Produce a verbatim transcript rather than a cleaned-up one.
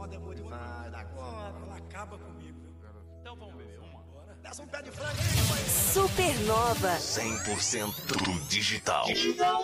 moda é boa demais da conta. Ela acaba comigo, viu? Então vamos beber uma. Desce um pé de frango aí, companheiro. Supernova. cem por cento digital.